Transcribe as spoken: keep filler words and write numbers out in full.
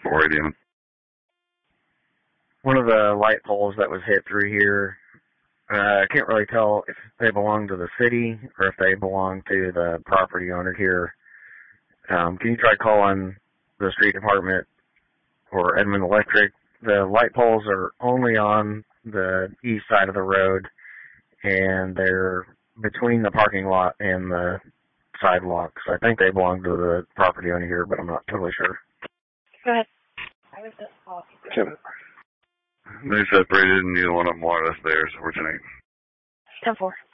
four eighty. One of the light poles that was hit through here, uh, I can't really tell if they belong to the city or if they belong to the property owner here. Um, can you try calling the street department or Edmond Electric? The light poles are only on the east side of the road, and they're between the parking lot and the sidewalks. I think they belong to the property owner here, but I'm not totally sure. Go ahead. Okay. They separated and neither one of them wanted us there, so we're ten eight. ten four.